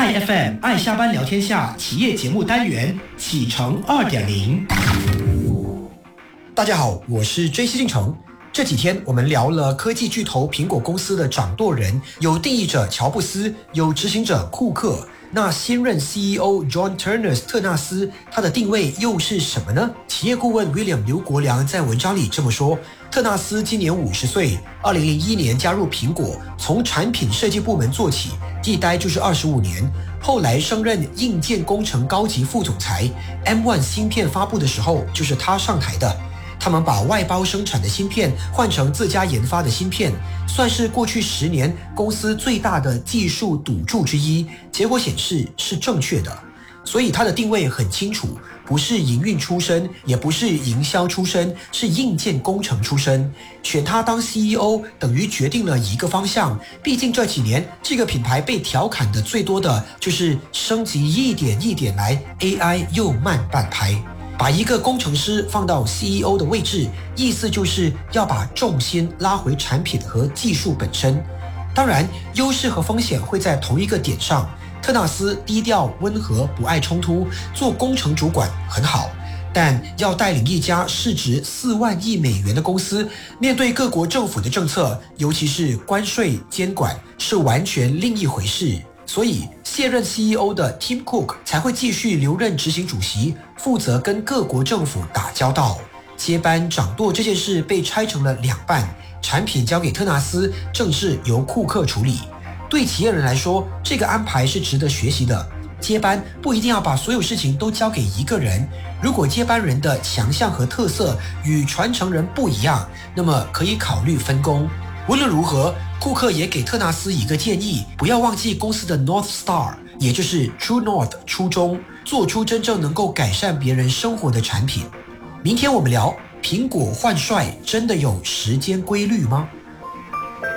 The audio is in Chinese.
爱 FM 爱下班聊天下企业节目单元启程2.0。大家好，我是 JC 进程。这几天我们聊了科技巨头苹果公司的掌舵人，有定义者乔布斯，有执行者库克。那新任 CEO John Turner 特纳斯，他的定位又是什么呢？企业顾问 William 刘国良在文章里这么说：特纳斯今年50岁，2001年加入苹果，从产品设计部门做起，一待就是25年。后来升任硬件工程高级副总裁 ，M1 芯片发布的时候就是他上台的。他们把外包生产的芯片换成自家研发的芯片，算是过去10年公司最大的技术赌注之一。结果显示是正确的，所以他的定位很清楚，不是营运出身，也不是营销出身，是硬件工程出身。选他当 CEO 等于决定了一个方向，毕竟这几年这个品牌被调侃的最多的就是升级一点一点来， AI 又慢半拍。把一个工程师放到 CEO 的位置，意思就是要把重心拉回产品和技术本身。当然，优势和风险会在同一个点上。特纳斯低调温和，不爱冲突，做工程主管很好，但要带领一家市值4万亿美元的公司，面对各国政府的政策，尤其是关税监管，是完全另一回事。所以卸任 CEO 的 Tim Cook 才会继续留任执行主席，负责跟各国政府打交道。接班掌舵这件事被拆成了2半，产品交给特纳斯，政治由库克处理。对企业人来说，这个安排是值得学习的。接班不一定要把所有事情都交给一个人，如果接班人的强项和特色与传承人不一样，那么可以考虑分工。无论如何，库克也给特纳斯一个建议，不要忘记公司的 North Star， 也就是 True North 初衷，做出真正能够改善别人生活的产品。明天我们聊，苹果换帅真的有时间规律吗？